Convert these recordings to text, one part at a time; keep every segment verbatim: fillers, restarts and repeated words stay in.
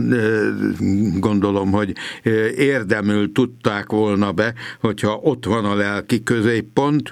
gondolom, hogy érdemül tudták volna be, hogyha ott van a lelki középpont,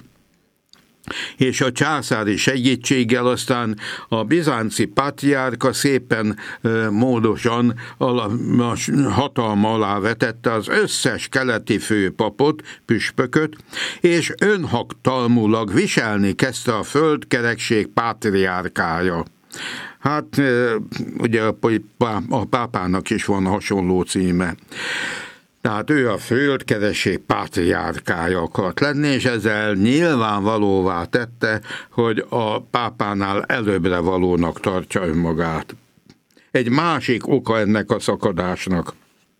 és a császári segítséggel aztán a bizánci pátriárka szépen módosan a hatalma alá vetette az összes keleti főpapot, püspököt, és önhatalmulag viselni kezdte a földkerekség pátriárkája. Hát ugye a pápának is van hasonló címe. Tehát ő a földkereség pátriárkája akart lenni, és ezzel nyilvánvalóvá tette, hogy a pápánál előbbre valónak tartja önmagát. Egy másik oka ennek a szakadásnak,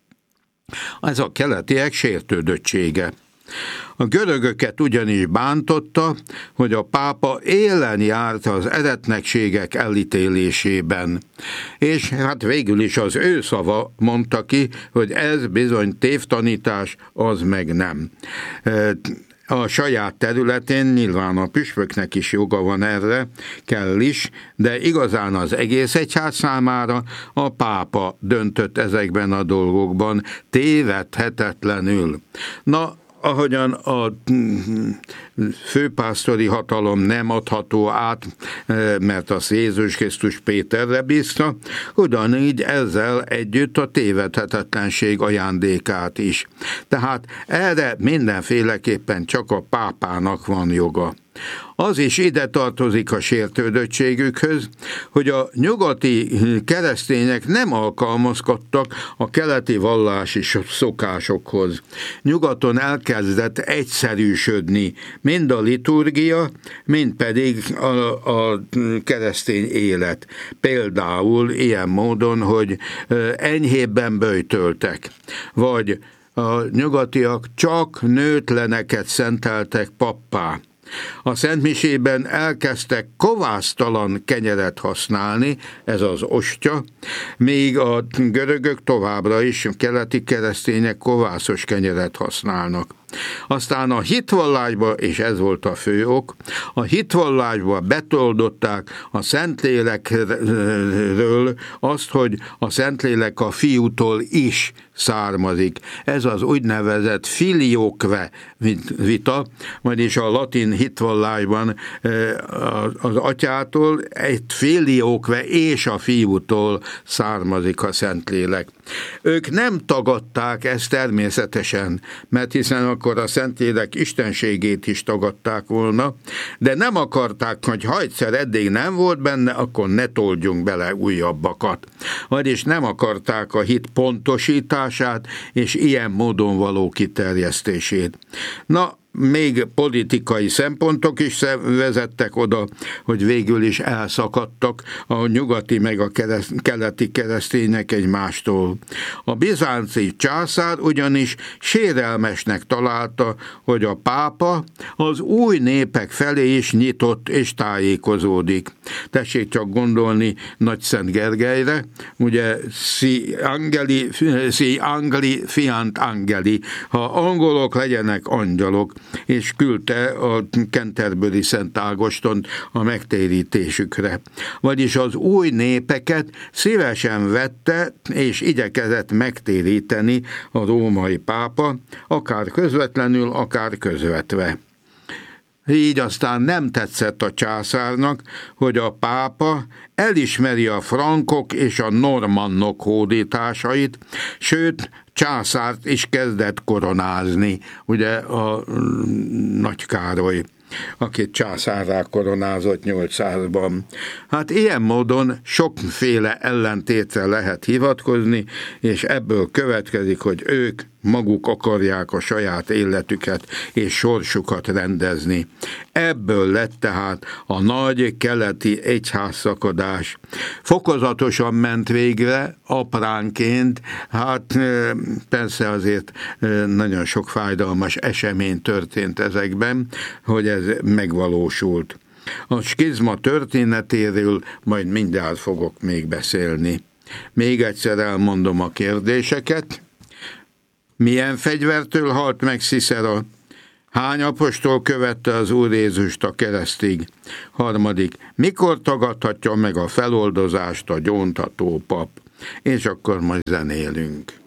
ez a keletiek sértődöttsége. A görögöket ugyanis bántotta, hogy a pápa élen járt az eretnekségek elítélésében. És hát végül is az ő szava mondta ki, hogy ez bizony tévtanítás, az meg nem. A saját területén nyilván a püspöknek is joga van erre, kell is, de igazán az egész egyház számára a pápa döntött ezekben a dolgokban tévedhetetlenül. Na, ahogyan a főpásztori hatalom nem adható át, mert az Jézus Krisztus Péterre bízta, ugyanígy ezzel együtt a tévedhetetlenség ajándékát is. Tehát erre mindenféleképpen csak a pápának van joga. Az is ide tartozik a sértődöttségükhöz, hogy a nyugati keresztények nem alkalmazkodtak a keleti vallási szokásokhoz. Nyugaton elkezdett egyszerűsödni mind a liturgia, mind pedig a, a keresztény élet. Például ilyen módon, hogy enyhébben böjtöltek, vagy a nyugatiak csak nőtleneket szenteltek pappá. A szentmisében elkezdtek kovásztalan kenyeret használni, ez az ostya, míg a görögök továbbra is, a keleti keresztények kovászos kenyeret használnak. Aztán a hitvallásba, és ez volt a fő ok, a hitvallásba betoldották a Szentlélekről azt, hogy a Szentlélek a Fiútól is származik. Ez az úgynevezett filioque vita, vagyis a latin hitvallásban az atyától egy filioque és a Fiútól származik a Szentlélek. Ők nem tagadták ezt természetesen, mert hiszen akkor a Szentlélek istenségét is tagadták volna, de nem akarták, hogy ha egyszer eddig nem volt benne, akkor ne toldjunk bele újabbakat. Vagyis nem akarták a hit pontosítását és ilyen módon való kiterjesztését. Na, még politikai szempontok is vezettek oda, hogy végül is elszakadtak a nyugati meg a kereszt, keleti keresztények egymástól. A bizánci császár ugyanis sérelmesnek találta, hogy a pápa az új népek felé is nyitott és tájékozódik. Tessék csak gondolni Nagyszent Gergelyre, ugye si angeli, si angli fiant angeli, ha angolok legyenek angyalok, és küldte a Canterbury Szent Ágostont a megtérítésükre. Vagyis az új népeket szívesen vette, és igyekezett megtéríteni a római pápa, akár közvetlenül, akár közvetve. Így aztán nem tetszett a császárnak, hogy a pápa elismeri a frankok és a normannok hódításait, sőt, császárt is kezdett koronázni, ugye a Nagy Károly, akit császárrá koronázott nyolcszázban. Hát ilyen módon sokféle ellentétre lehet hivatkozni, és ebből következik, hogy ők maguk akarják a saját életüket és sorsukat rendezni. Ebből lett tehát a nagy keleti egyházszakadás. Fokozatosan ment végre, apránként, hát persze azért nagyon sok fájdalmas esemény történt ezekben, hogy ez megvalósult. A skizma történetéről majd mindjárt fogok még beszélni. Még egyszer elmondom a kérdéseket. Milyen fegyvertől halt meg Cicera? Hány apostol követte az Úr Jézust a keresztig? Harmadik. Mikor tagadhatja meg a feloldozást a gyóntató pap? és akkor majd zenélünk.